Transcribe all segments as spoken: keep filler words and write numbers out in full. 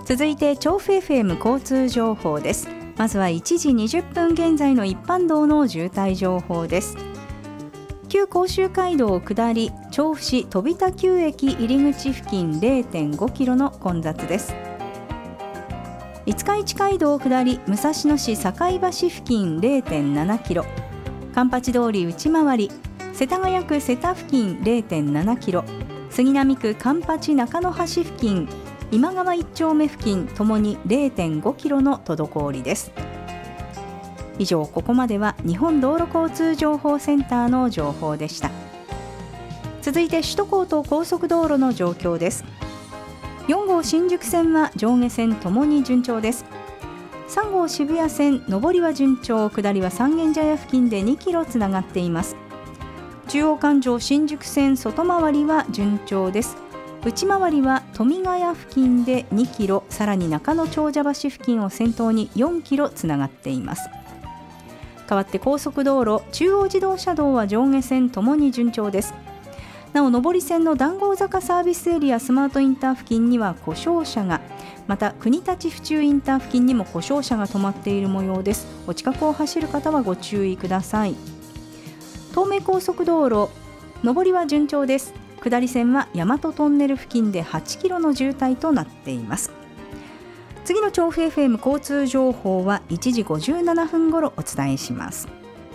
続いて調布 エフエム 交通情報です。まずはいちじにじゅっぷん現在の一般道の渋滞情報です。旧甲州街道下り調布市飛田旧駅入り口付近 れいてんごキロの混雑です。五日市街道下り武蔵野市堺橋付近 れいてんななキロ、環八通り内回り世田谷区瀬田付近 れいてんななキロ、杉並区環八中野橋付近今川一丁目付近ともに れいてんごキロの滞りです。以上、ここまでは日本道路交通情報センターの情報でした。続いて首都高と高速道路の状況です。よん号新宿線は上下線ともに順調です。さん号渋谷線上りは順調、下りは三軒茶屋付近でにキロつながっています。中央環状新宿線外回りは順調です。内回りは富ヶ谷付近でにキロ、さらに中野長者橋付近を先頭によんキロつながっています。代わって高速道路中央自動車道は上下線ともに順調です。なお上り線の談合坂サービスエリアスマートインター付近には故障車が、また国立府中インター付近にも故障車が止まっている模様です。お近くを走る方はご注意ください。東名高速道路上りは順調です。下り線は大和トンネル付近ではちキロの渋滞となっています。次の調布 エフエム 交通情報はいちじごじゅうななふん頃お伝えします。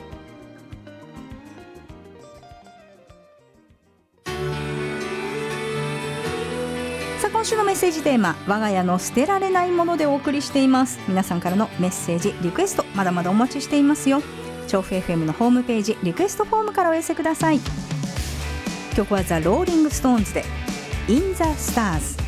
さあ、今週のメッセージテーマ、我が家の捨てられないものでお送りしています。皆さんからのメッセージリクエストまだまだお待ちしていますよ。調布 エフエム のホームページリクエストフォームからお寄せください。曲はザ・ローリングストーンズで In the Stars。